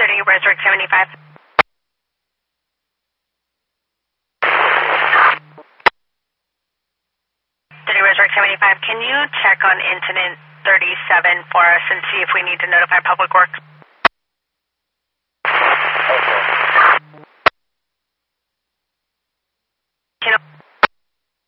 30, Resort 75. 30, Resort 75, can you check on incident 37 for us and see if we need to notify Public Works?